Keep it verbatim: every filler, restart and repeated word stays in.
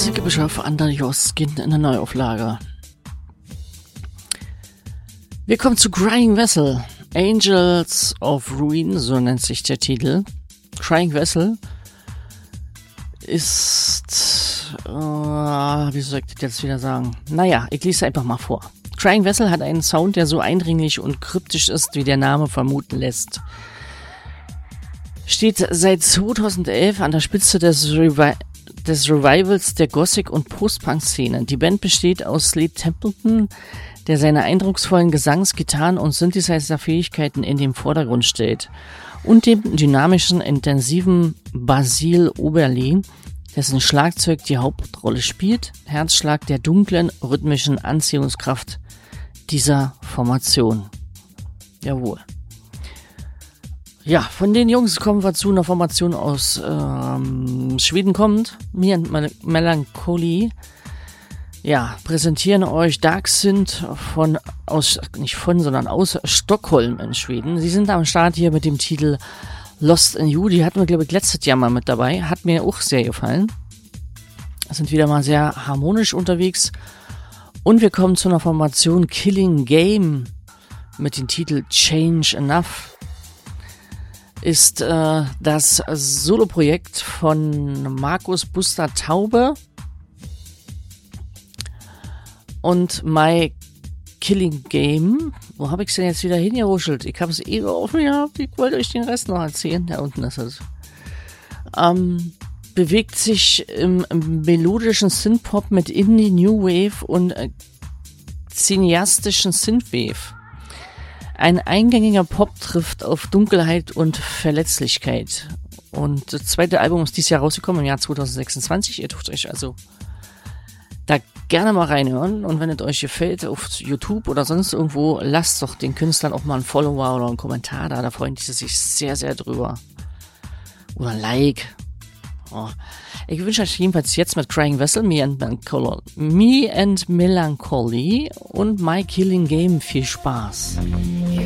Musikbischof Andrejoskin in der Neuauflage. Wir kommen zu Crying Vessel, Angels of Ruin, so nennt sich der Titel. Crying Vessel ist, äh, wie soll ich das jetzt wieder sagen? Naja, ich lese einfach mal vor. Crying Vessel hat einen Sound, der so eindringlich und kryptisch ist, wie der Name vermuten lässt. Steht seit zweitausendelf an der Spitze des, Revi- des Revivals der Gothic- und Post-Punk-Szene. Die Band besteht aus Slade Templeton, der seine eindrucksvollen Gesangs-, Gitarren- und Synthesizer-Fähigkeiten in den Vordergrund stellt, und dem dynamischen, intensiven Basil Oberle, dessen Schlagzeug die Hauptrolle spielt, Herzschlag der dunklen, rhythmischen Anziehungskraft dieser Formation. Jawohl. Ja, von den Jungs kommen wir zu einer Formation aus ähm, Schweden kommt, Me and Mel- Melancholy. Ja, präsentieren euch Dark Synth von, aus, nicht von, sondern aus Stockholm in Schweden. Sie sind am Start hier mit dem Titel Lost in You. Die hatten wir, glaube ich, letztes Jahr mal mit dabei. Hat mir auch sehr gefallen. Sind wieder mal sehr harmonisch unterwegs. Und wir kommen zu einer Formation Killing Game mit dem Titel Change Enough. Ist äh, das Soloprojekt von Markus Buster Taube und My Killing Game. Wo habe ich es denn jetzt wieder hingeruschelt? Ich habe es eben offen gehabt. Ich wollte euch den Rest noch erzählen. Da unten ist es. Ähm, bewegt sich im, im melodischen Synthpop mit Indie, New Wave und äh, cineastischen Synthwave. Ein eingängiger Pop trifft auf Dunkelheit und Verletzlichkeit. Und das zweite Album ist dieses Jahr rausgekommen, im Jahr zweitausendsechsundzwanzig. Ihr dürft euch also da gerne mal reinhören. Und wenn es euch gefällt, auf YouTube oder sonst irgendwo, lasst doch den Künstlern auch mal einen Follower oder einen Kommentar da. Da freuen die sich sehr, sehr drüber. Oder ein Like. Oh. Ich wünsche euch jedenfalls jetzt mit Crying Vessel, Me and Melancholy, Me and Melancholy und My Killing Game viel Spaß.